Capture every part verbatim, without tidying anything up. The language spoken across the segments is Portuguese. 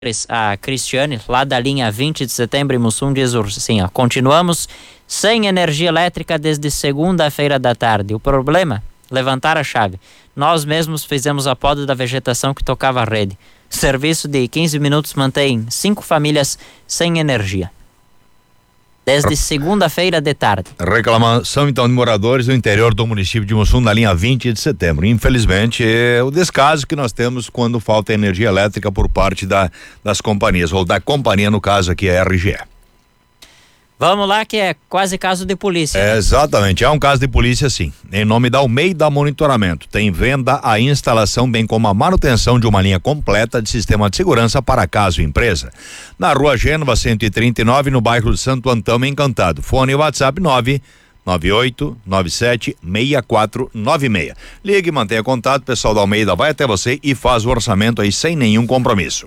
A Cristiane, lá da linha vinte de setembro em Mussum, diz assim, ó, continuamos sem energia elétrica desde segunda-feira da tarde. O problema? Levantar a chave. Nós mesmos fizemos a poda da vegetação que tocava a rede. Serviço de quinze minutos mantém cinco famílias sem energia. Desde segunda-feira de tarde. Reclamação então de moradores do interior do município de Mussum na linha vinte de setembro. Infelizmente é o descaso que nós temos quando falta energia elétrica por parte da, das companhias, ou da companhia, no caso aqui é a R G E. Vamos lá, que é quase caso de polícia. É, exatamente, é um caso de polícia sim. Em nome da Almeida Monitoramento, tem venda, a instalação, bem como a manutenção de uma linha completa de sistema de segurança para casa e empresa. Na rua Gênova cento e trinta e nove, no bairro Santo Antão, Encantado. Fone e WhatsApp nove nove oito nove sete seis quatro nove seis. Ligue e mantenha contato, o pessoal da Almeida vai até você e faz o orçamento aí sem nenhum compromisso.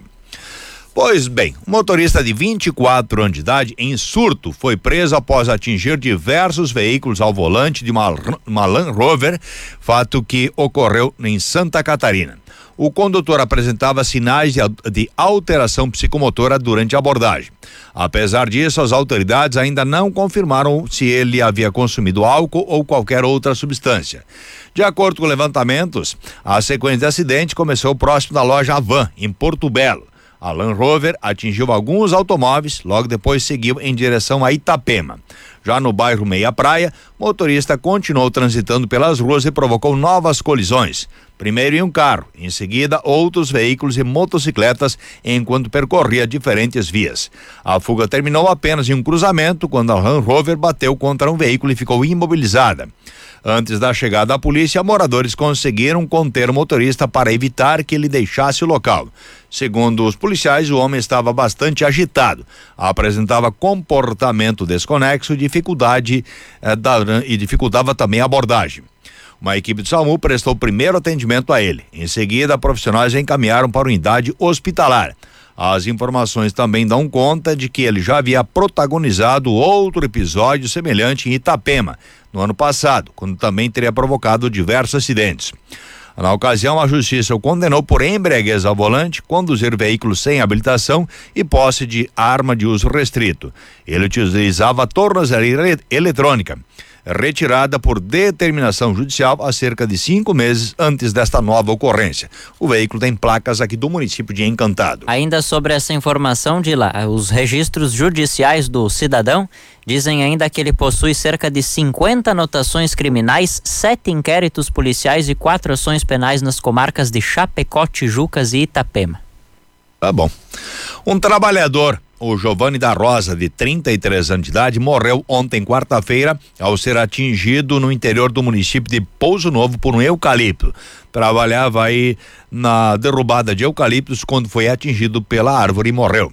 Pois bem, um motorista de vinte e quatro anos de idade, em surto, foi preso após atingir diversos veículos ao volante de uma, uma Land Rover, fato que ocorreu em Santa Catarina. O condutor apresentava sinais de, de alteração psicomotora durante a abordagem. Apesar disso, as autoridades ainda não confirmaram se ele havia consumido álcool ou qualquer outra substância. De acordo com levantamentos, a sequência de acidente começou próximo da loja Avan, em Porto Belo. A Land Rover atingiu alguns automóveis, logo depois seguiu em direção a Itapema. Já no bairro Meia Praia, o motorista continuou transitando pelas ruas e provocou novas colisões. Primeiro em um carro, em seguida outros veículos e motocicletas, enquanto percorria diferentes vias. A fuga terminou apenas em um cruzamento, quando a Land Rover bateu contra um veículo e ficou imobilizada. Antes da chegada da polícia, moradores conseguiram conter o motorista para evitar que ele deixasse o local. Segundo os policiais, o homem estava bastante agitado, apresentava comportamento desconexo dificuldade, eh, da, e dificultava também a abordagem. Uma equipe de SAMU prestou primeiro atendimento a ele. Em seguida, profissionais encaminharam para a unidade hospitalar. As informações também dão conta de que ele já havia protagonizado outro episódio semelhante em Itapema, no ano passado, quando também teria provocado diversos acidentes. Na ocasião, a justiça o condenou por embriaguez ao volante, conduzir veículo sem habilitação e posse de arma de uso restrito. Ele utilizava tornozeleira eletrônica, retirada por determinação judicial há cerca de cinco meses antes desta nova ocorrência. O veículo tem placas aqui do município de Encantado. Ainda sobre essa informação de lá, os registros judiciais do cidadão dizem ainda que ele possui cerca de cinquenta anotações criminais, sete inquéritos policiais e quatro ações penais nas comarcas de Chapecó, Tijucas e Itapema. Tá bom. Um trabalhador, o Giovanni da Rosa, de trinta e três anos de idade, morreu ontem, quarta-feira, ao ser atingido no interior do município de Pouso Novo por um eucalipto. Trabalhava aí na derrubada de eucaliptos quando foi atingido pela árvore e morreu.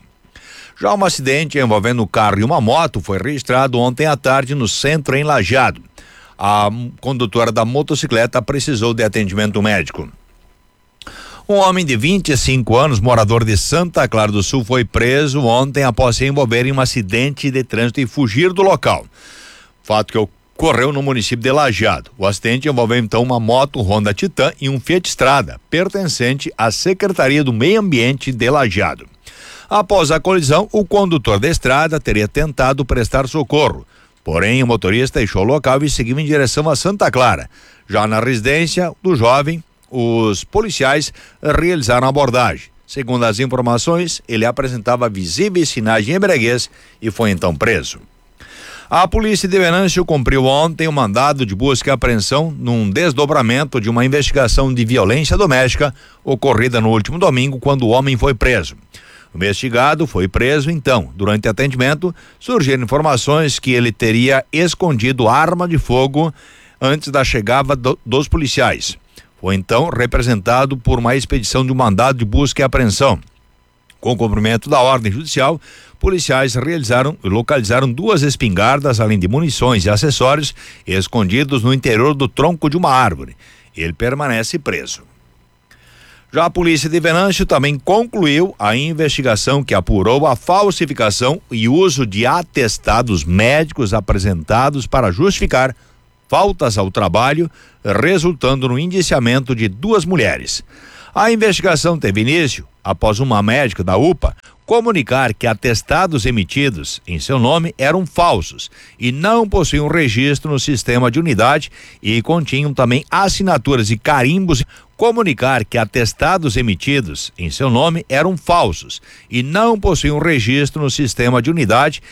Já um acidente envolvendo um carro e uma moto foi registrado ontem à tarde no centro, em Lajeado. A condutora da motocicleta precisou de atendimento médico. Um homem de vinte e cinco anos, morador de Santa Clara do Sul, foi preso ontem após se envolver em um acidente de trânsito e fugir do local. Fato que ocorreu no município de Lajeado. O acidente envolveu então uma moto Honda Titan e um Fiat Strada, pertencente à Secretaria do Meio Ambiente de Lajeado. Após a colisão, o condutor da estrada teria tentado prestar socorro. Porém, o motorista deixou o local e seguiu em direção a Santa Clara. Já na residência do jovem, os policiais realizaram a abordagem. Segundo as informações, ele apresentava visíveis sinais de embriaguez e foi então preso. A polícia de Venâncio cumpriu ontem o mandado de busca e apreensão num desdobramento de uma investigação de violência doméstica ocorrida no último domingo, quando o homem foi preso. O investigado foi preso então. Durante atendimento, surgiram informações que ele teria escondido arma de fogo antes da chegada do, dos policiais. Foi então representado por uma expedição de um mandado de busca e apreensão. Com o cumprimento da ordem judicial, policiais realizaram e localizaram duas espingardas, além de munições e acessórios escondidos no interior do tronco de uma árvore. Ele permanece preso. Já a polícia de Venâncio também concluiu a investigação que apurou a falsificação e uso de atestados médicos apresentados para justificar faltas ao trabalho, resultando no indiciamento de duas mulheres. A investigação teve início após uma médica da U P A comunicar que atestados emitidos em seu nome eram falsos e não possuíam registro no sistema de unidade e continham também assinaturas e carimbos. Comunicar que atestados emitidos em seu nome eram falsos e não possuíam registro no sistema de unidade